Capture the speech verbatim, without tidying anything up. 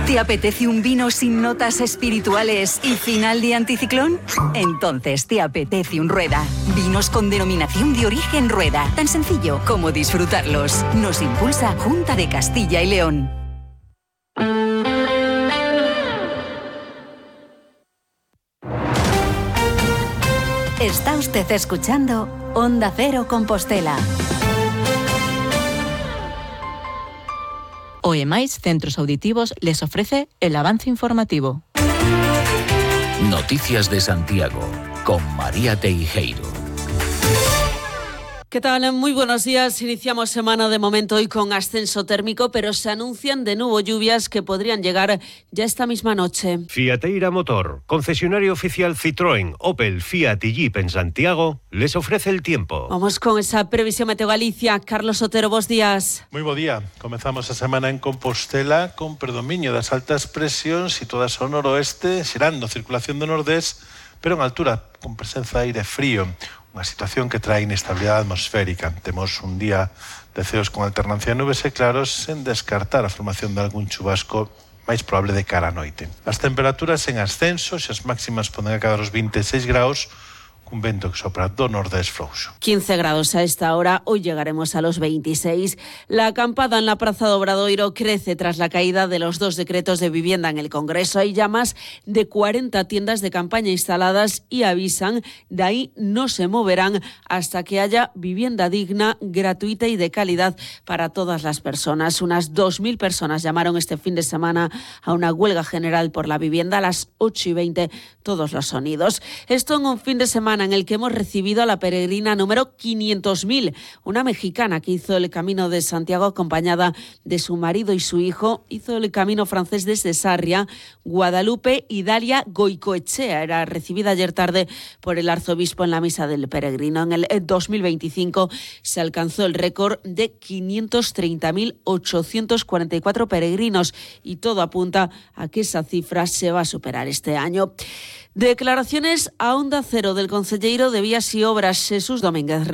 ¿Te apetece un vino sin notas espirituales y final de anticiclón? Entonces te apetece un Rueda. Vinos con denominación de origen Rueda. Tan sencillo como disfrutarlos. Nos impulsa Junta de Castilla y León. Está usted escuchando Onda Cero Compostela. O E máis Centros Auditivos les ofrece el avance informativo. Noticias de Santiago, con María Teijeiro. ¿Qué tal? Muy buenos días. Iniciamos semana de momento hoy con ascenso térmico, pero se anuncian de nuevo lluvias que podrían llegar ya esta misma noche. Fiateira Motor, concesionario oficial Citroën, Opel, Fiat y Jeep en Santiago, les ofrece el tiempo. Vamos con esa previsión Meteo Galicia. Carlos Otero, buenos días. Moi bo día. Comezamos a semana en Compostela con predominio das altas presións situadas ao noroeste, xerando circulación do nordés, pero en altura con presenza de aire frío. Unha situación que trae inestabilidade atmosférica. Temos un día de ceos con alternancia de nubes e claros sen descartar a formación de algún chubasco máis probable de cara a noite. As temperaturas en ascenso, xa as máximas poden acadar os vinte e seis graus, un vento que sopra do nordés frouxo. quince grados a esta hora, hoy llegaremos a los veintiséis. La acampada en la Plaza de Obradoiro crece tras la caída de los dos decretos de vivienda en el Congreso. Hay ya más de cuarenta tiendas de campaña instaladas y avisan, de ahí no se moverán hasta que haya vivienda digna, gratuita y de calidad para todas las personas. Unas dos mil personas llamaron este fin de semana a una huelga general por la vivienda a las ocho y veinte, todos los sonidos. Esto en un fin de semana en el que hemos recibido a la peregrina número quinientos mil, una mexicana que hizo el Camino de Santiago acompañada de su marido y su hijo. Hizo el camino francés desde Sarria, Guadalupe y Dalia Goicoechea. Era recibida ayer tarde por el arzobispo en la misa del peregrino. En el dos mil veinticinco se alcanzó el récord de quinientos treinta mil ochocientos cuarenta y cuatro peregrinos y todo apunta a que esa cifra se va a superar este año. Declaraciones a Onda Cero del concelleiro de Vías y Obras, Jesús Domínguez.